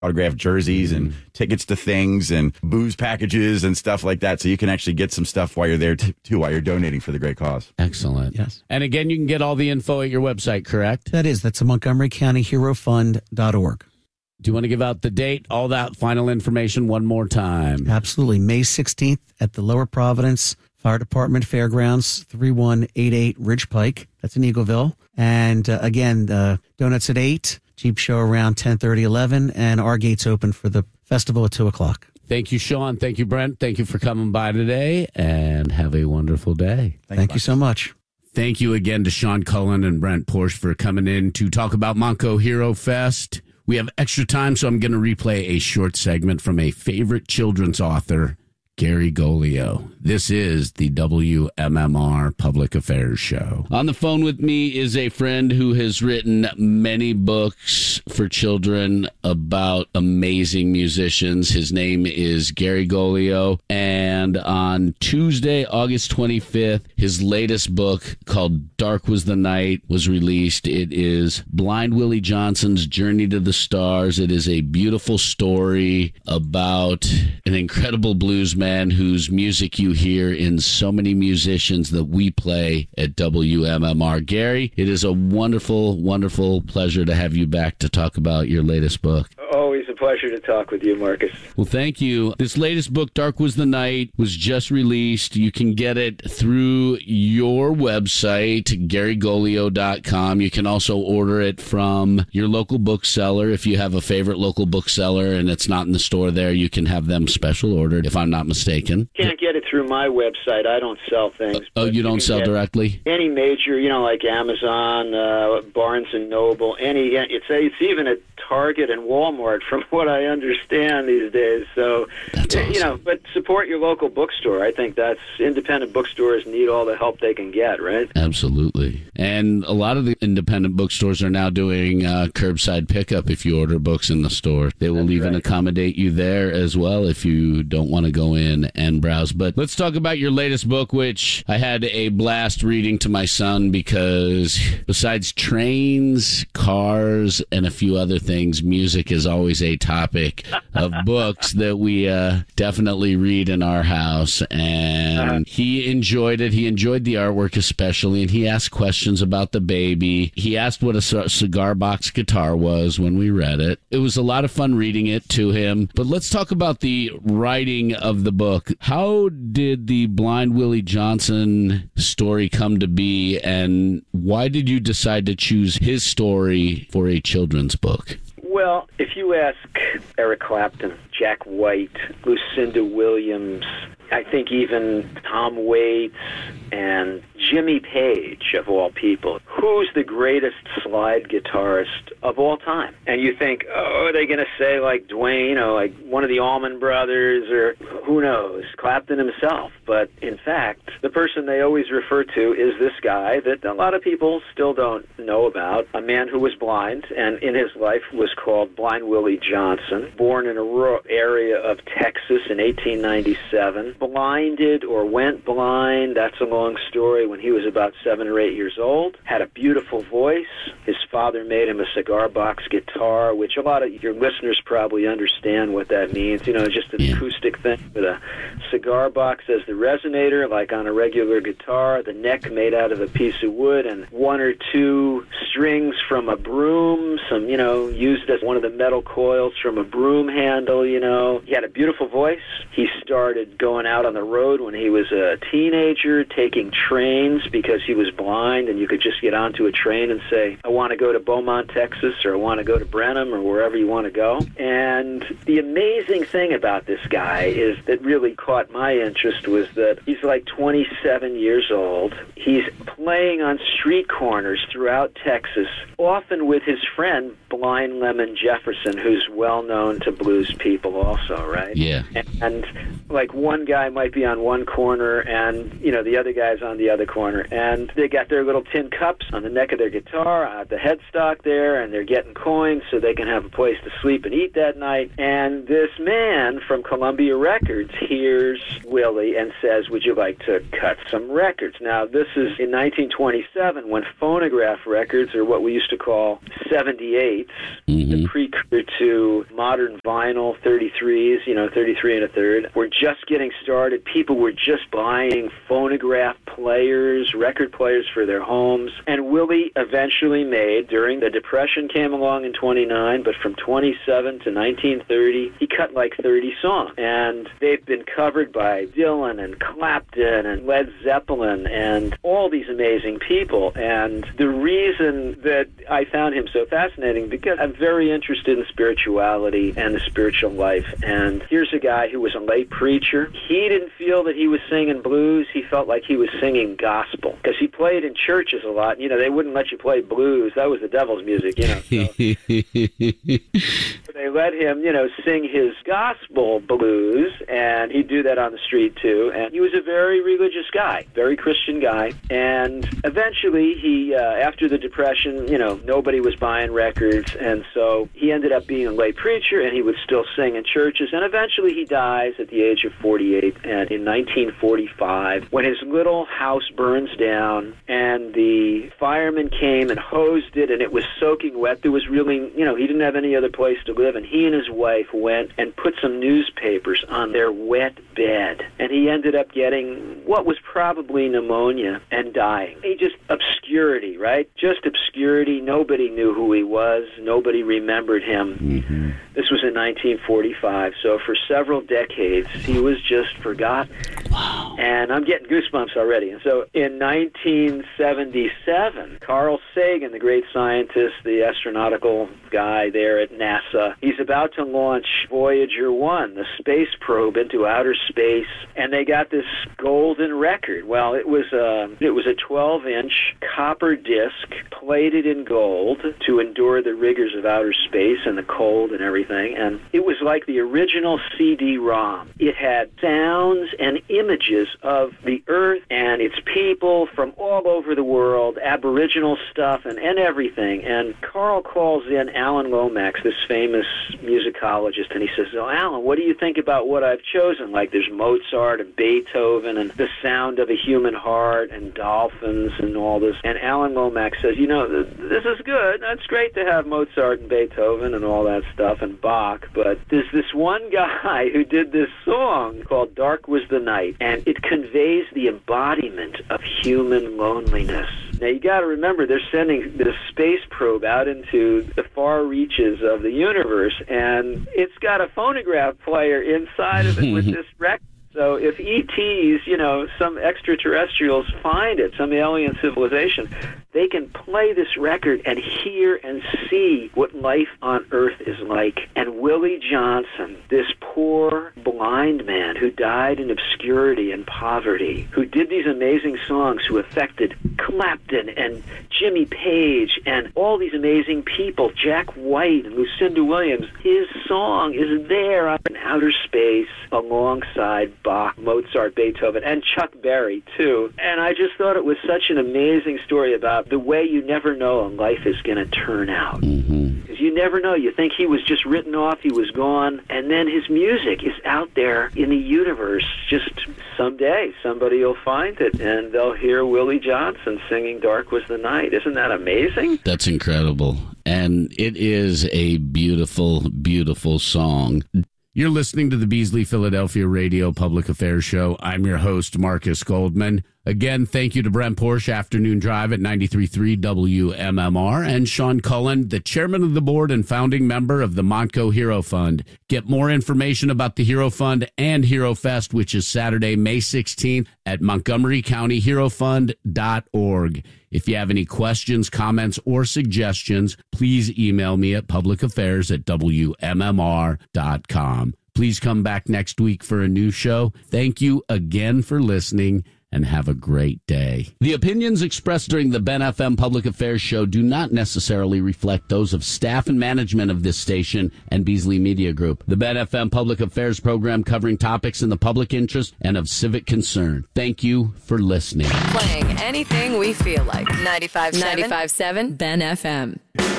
autographed jerseys and tickets to things and booze packages and stuff like that. So you can actually get some stuff while you're there too, while you're donating for the great cause. Excellent. Yes. And again, you can get all the info at your website, correct? That's a Montgomery County Hero Fund.org. Do you want to give out the date, all that final information one more time? Absolutely. May 16th at the Lower Providence Fire Department Fairgrounds, 3188 Ridge Pike. That's in Eagleville. And again, donuts at 8, Jeep show around 10:30, 11, and our gates open for the festival at 2 o'clock. Thank you, Sean. Thank you, Brent. Thank you for coming by today, and have a wonderful day. Thank you so much. Thank you again to Sean Cullen and Brent Porsche for coming in to talk about Montco Hero Fest. We have extra time, so I'm going to replay a short segment from a favorite children's author, Gary Golio. This is the WMMR Public Affairs Show. On the phone with me is a friend who has written many books for children about amazing musicians. His name is Gary Golio, and on Tuesday, August 25th, his latest book called Dark Was the Night was released. It is Blind Willie Johnson's Journey to the Stars. It is a beautiful story about an incredible blues man whose music you hear in so many musicians that we play at WMMR. Gary, it is a wonderful, wonderful pleasure to have you back to talk about your latest book. Always a pleasure to talk with you, Marcus. Well, thank you. This latest book, Dark Was the Night, was just released. You can get it through your website, GaryGolio.com. You can also order it from your local bookseller. If you have a favorite local bookseller and it's not in the store there, you can have them special ordered, if I'm not mistaken. Can't get it through my website. I don't sell things. Oh, you don't sell directly? Any major, like Amazon, Barnes & Noble, it's even at Target and Walmart, from what I understand these days. So, that's awesome. But support your local bookstore. I think independent bookstores need all the help they can get, right? Absolutely. And a lot of the independent bookstores are now doing curbside pickup if you order books in the store. They will even accommodate you there as well if you don't want to go in and browse. But let's talk about your latest book, which I had a blast reading to my son because besides trains, cars, and a few other things, music is always a topic of books that we definitely read in our house. And he enjoyed it. He enjoyed the artwork especially, and he asked questions about the baby. He asked what a cigar box guitar was when we read it. It was a lot of fun reading it to him. But let's talk about the writing of the book. How did the Blind Willie Johnson story come to be, and why did you decide to choose his story for a children's book? Well, if you ask Eric Clapton, Jack White, Lucinda Williams, I think even Tom Waits and Jimmy Page, of all people, who's the greatest slide guitarist of all time? And you think, are they going to say like Dwayne or like one of the Allman Brothers or who knows, Clapton himself? But in fact, the person they always refer to is this guy that a lot of people still don't know about, a man who was blind and in his life was called Blind Willie Johnson, born in a rural area of Texas in 1897, blinded or went blind, that's a long story, when he was about 7 or 8 years old, had a beautiful voice. His father made him a cigar box guitar, which a lot of your listeners probably understand what that means. Just an acoustic thing with a cigar box as the resonator, like on a regular guitar, the neck made out of a piece of wood, and 1 or 2 strings from a broom, some, used as one of the metal coils from a broom handle, He had a beautiful voice. He started going out on the road when he was a teenager, taking trains because he was blind, and you could just get onto a train and say, I want to go to Beaumont, Texas, or I want to go to Brenham, or wherever you want to go. And the amazing thing about this guy is that really caught my interest was that he's like 27 years old. He's playing on street corners throughout Texas, often with his friend, Blind Lemon Jefferson, who's well known to blues people also, right? Yeah. And like one guy might be on one corner and, the other guy's on the other corner. And they got their little tin cups on the neck of their guitar, at the headstock there, and they're getting coins so they can have a place to sleep and eat that night. And this man from Columbia Records hears Willie and says, would you like to cut some records? Now, this is in 1927 when phonograph records, or what we used to call 78s, the precursor to modern vinyl 33s, 33 and a third, were just getting started. People were just buying phonograph players, record players for their homes. And Willie eventually made, during the Depression came along in 29, but from 27 to 1930, he cut like 30 songs. And they've been covered by Dylan and Clapton and Led Zeppelin and all these amazing people. And the reason that I found him so fascinating, because I'm very interested in spirituality and the spiritual life. And here's a guy who was a lay preacher. He didn't feel that he was singing blues. He felt like he was singing gospel, because he played in churches a lot. They wouldn't let you play blues. That was the devil's music, So they let him, sing his gospel blues, and he'd do that on the street too. And he was a very religious guy, very Christian guy. And eventually he, after the Depression, nobody was buying records, and so he ended up being a lay preacher, and he would still sing in churches. And eventually he dies at the age of 48, and in 1945, when his little house burns down, and the firemen came and hosed it, and it was soaking wet. There was really, he didn't have any other place to live, and he and his wife went and put some newspapers on their wet bed, and he ended up getting what was probably pneumonia and dying. Just obscurity, right? Just obscurity. Nobody knew who he was. Nobody remembered him. Mm-hmm. This was in 1945, so for several decades, he was just forgotten. Wow. And I'm getting goosebumps already. And so in 1977, Carl Sagan, the great scientist, the astronautical guy there at NASA, he's about to launch Voyager 1, the space probe into outer space, and they got this golden record. Well, it was a 12-inch copper disc plated in gold to endure the rigors of outer space and the cold and everything, and it was like the original CD-ROM. It had sounds and images of the Earth and its people from all over the world, Aboriginal stuff and everything. And Carl calls in Alan Lomax, this famous musicologist, and he says, "Oh, Alan, what do you think about what I've chosen? Like, there's Mozart and Beethoven and the sound of a human heart and dolphins and all this." And Alan Lomax says, this is good. That's great to have Mozart and Beethoven and all that stuff and Bach, but there's this one guy who did this song called Dark Was the Night, and it conveys the embodiment of human loneliness. Now, you got to remember, they're sending this space probe out into the far reaches of the universe, and it's got a phonograph player inside of it with this record. So if ETs, some extraterrestrials find it, some alien civilization, they can play this record and hear and see what life on Earth is like. And Willie Johnson, this poor blind man who died in obscurity and poverty, who did these amazing songs, who affected Clapton and Jimmy Page and all these amazing people, Jack White and Lucinda Williams, his song is there out in outer space alongside Bach, Mozart, Beethoven, and Chuck Berry, too. And I just thought it was such an amazing story about the way you never know a life is going to turn out. Because you never know. You think he was just written off, he was gone, and then his music is out there in the universe. Just someday somebody will find it, and they'll hear Willie Johnson singing Dark Was the Night. Isn't that amazing? That's incredible. And it is a beautiful, beautiful song. You're listening to the Beasley Philadelphia Radio Public Affairs Show. I'm your host, Marcus Goldman. Again, thank you to Brent Porsche, Afternoon Drive at 93.3 WMMR, and Sean Cullen, the chairman of the board and founding member of the Montco Hero Fund. Get more information about the Hero Fund and Hero Fest, which is Saturday, May 16th at MontgomeryCountyHeroFund.org. If you have any questions, comments, or suggestions, please email me at publicaffairs@WMMR.com. Please come back next week for a new show. Thank you again for listening, and have a great day. The opinions expressed during the Ben FM Public Affairs Show do not necessarily reflect those of staff and management of this station and Beasley Media Group. The Ben FM Public Affairs program covering topics in the public interest and of civic concern. Thank you for listening. Playing anything we feel like. 95.7 Ben FM.